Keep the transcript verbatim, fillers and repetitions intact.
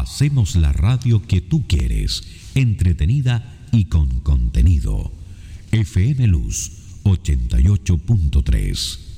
Hacemos la radio que tú quieres, entretenida y con contenido. F M Luz ochenta y ocho punto tres.